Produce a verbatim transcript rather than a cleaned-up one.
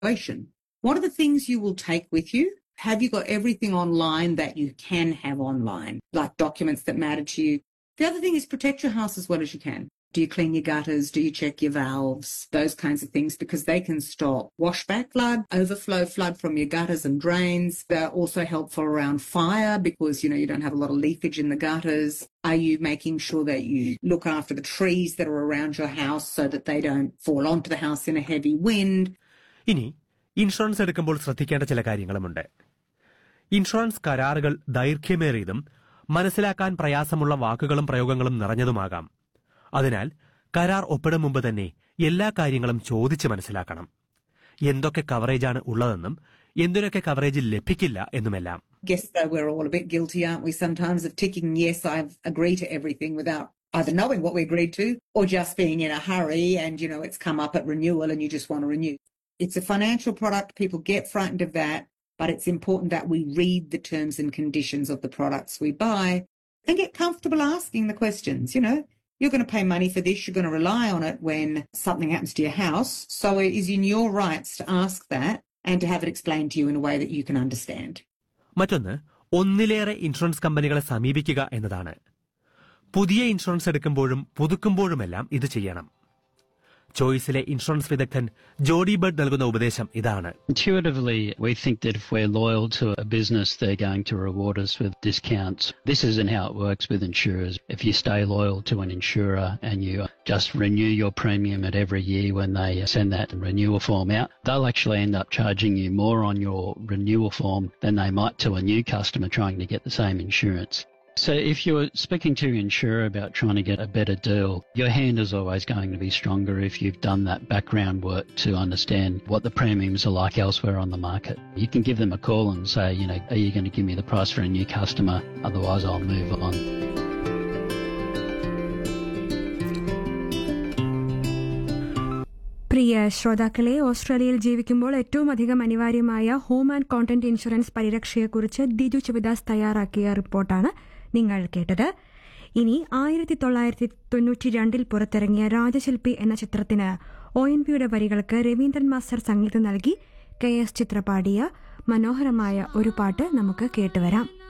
situation. What are the things you will take with you? Have you got everything online that you can have online, like documents that matter to you? The other thing is protect your house as well as you can. Do you clean your gutters? Do you check your valves? Those kinds of things, because they can stop washback flood, overflow flood from your gutters and drains. They're also helpful around fire because, you know, you don't have a lot of leakage in the gutters. Are you making sure that you look after the trees that are around your house so that they don't fall onto the house in a heavy wind? ഇനി insurance എടുക്കുമ്പോൾ ശ്രദ്ധിക്കേണ്ട ചില കാര്യങ്ങളുമുണ്ട്. Insurance കരാറുകൾ ദൈർഘ്യമേറിയതും മനസ്സിലാക്കാൻ പ്രയാസമുള്ള വാക്കുകളും പ്രയോഗങ്ങളും നിറഞ്ഞതുമാകാം. അതിനാൽ കരാർ ഒപ്പിടും മുമ്പ് തന്നെ എല്ലാ കാര്യങ്ങളും ചോദിച്ച് മനസ്സിലാക്കണം. എന്തൊക്കെ കവറേജാണ് ഉള്ളതെന്നും എന്തിനൊക്കെ കവറേജ് ലഭിക്കില്ല എന്നുമെല്ലാം. Guess though we're all a bit guilty, aren't we, sometimes of ticking yes, I've agreed to everything without either knowing what we agreed to or just being in a hurry and, you know, it's come up at renewal and you just want to renew. It's a financial product. People get frightened of that, but it's important that we read the terms and conditions of the products we buy and get comfortable asking the questions, you know. You're going to pay money for this. You're going to rely on it when something happens to your house. So it is in your rights to ask that and to have it explained to you in a way that you can understand. മറ്റൊന്ന്, ഒന്നിലേറെ insurance കമ്പനികളെ സമീപിക്കുക എന്നതാണ്. പുതിയ insurance എടുക്കുമ്പോഴും പുതുക്കുമ്പോഴുമെല്ലാം ഇത് ചെയ്യണം. ചോയ്സിലെ insurance വിദഗ്ധൻ ജോഡി ബർഡ് നൽകുന്ന ഉപദേശം ഇതാണ്. Intuitively, we think that if we're loyal to a business, they're going to reward us with discounts. This isn't how it works with insurers. If you stay loyal to an insurer and you just renew your premium at every year when they send that renewal form out, they'll actually end up charging you more on your renewal form than they might to a new customer trying to get the same insurance. So if you're speaking to your insurer about trying to get a better deal, your hand is always going to be stronger if you've done that background work to understand what the premiums are like elsewhere on the market. You can give them a call and say, you know, are you going to give me the price for a new customer? Otherwise I'll move on. പ്രിയ ശ്രോതാക്കളെ, ഓസ്ട്രേലിയയിൽ ജീവിക്കുമ്പോൾ ഏറ്റവും അധികം അനിവാര്യമായ home and content insurance പരിരക്ഷയെക്കുറിച്ച് Diju ചിബിദാസ് തയ്യാറാക്കിയ റിപ്പോർട്ടാണ് നിങ്ങൾ കേട്ടത്. ഇനി ആയിരത്തി തൊള്ളായിരത്തി തൊണ്ണൂറ്റി രണ്ടിൽ പുറത്തിറങ്ങിയ രാജശില്പി എന്ന ചിത്രത്തിന് ഒ എൻ വിയുടെ വരികൾക്ക് രവീന്ദ്രൻ മാസ്റ്റർ സംഗീതം നൽകി കെ എസ് ചിത്ര പാടിയ മനോഹരമായ ഒരു പാട്ട് നമുക്ക് കേട്ടുവരാം.